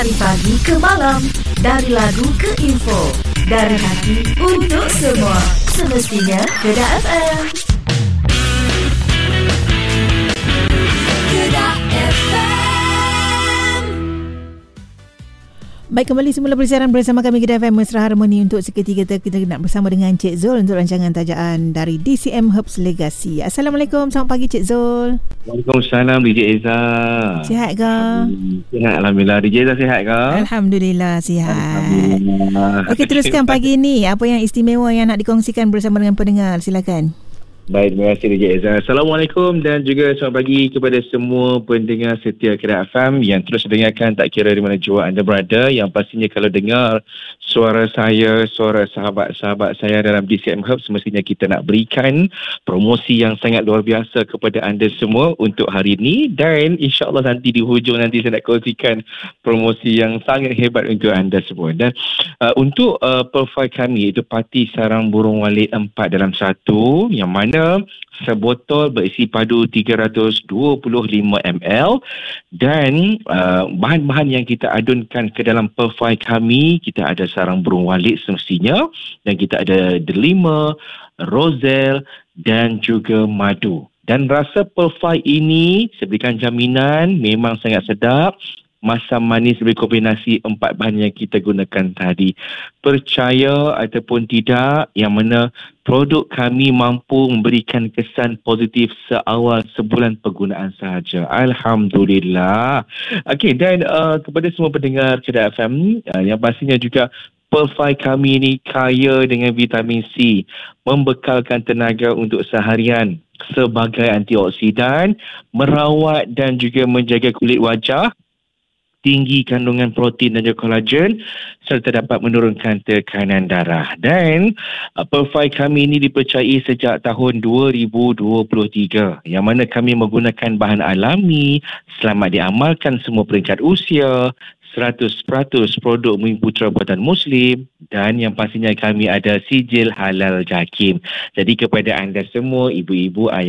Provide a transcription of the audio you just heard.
Dari pagi ke malam, dari lagu ke info, dari hati untuk semua. Semestinya Kedah FM. Kedah FM. Baik, kembali semula persiaran bersama kami Kedah FM Mesra Harmoni. Untuk seketika kita nak bersama dengan Cik Zul untuk rancangan tajaan dari DCM Herbs Legacy. Assalamualaikum, selamat pagi Cik Zul. Waalaikumsalam DJ Eza. Sihat ke? Sihat, Alhamdulillah. DJ Eza sihat ke? Alhamdulillah sihat. Alhamdulillah. Okey, teruskan pagi ni. Apa yang istimewa yang nak dikongsikan bersama dengan pendengar? Silakan. Baik, terima kasih DJ Eza. Assalamualaikum dan juga selamat pagi kepada semua pendengar setia Kedah FM yang terus dengarkan tak kira di mana jua anda berada. Yang pastinya kalau dengar suara saya, suara sahabat-sahabat saya dalam DCM Herbs, semestinya kita nak berikan promosi yang sangat luar biasa kepada anda semua untuk hari ini. Dan insyaAllah nanti di hujung nanti saya nak kongsikan promosi yang sangat hebat untuk anda semua. Dan untuk profil kami itu parti sarang burung walit 4 dalam 1, yang mana sebotol berisi padu 325 ml dan bahan-bahan yang kita adunkan ke dalam profil kami, kita ada sarang burung walit semestinya, dan kita ada delima, rozel dan juga madu. Dan rasa profil ini saya berikan jaminan memang sangat sedap. Masam manis berkombinasi 4 bahan yang kita gunakan tadi. Percaya ataupun tidak, yang mana produk kami mampu memberikan kesan positif seawal sebulan penggunaan sahaja. Alhamdulillah. Okey, dan kepada semua pendengar Kedah FM, yang pastinya juga profil kami ini kaya dengan vitamin C, membekalkan tenaga untuk seharian sebagai antioksidan, merawat dan juga menjaga kulit wajah, tinggi kandungan protein dan juga kolagen, serta dapat menurunkan tekanan darah. Dan profil kami ini dipercayai sejak tahun 2023, yang mana kami menggunakan bahan alami, selamat diamalkan semua peringkat usia, 100% produk Bumi Putra buatan Muslim, dan yang pastinya kami ada sijil halal JAKIM. Jadi kepada anda semua, ibu-ibu, ayah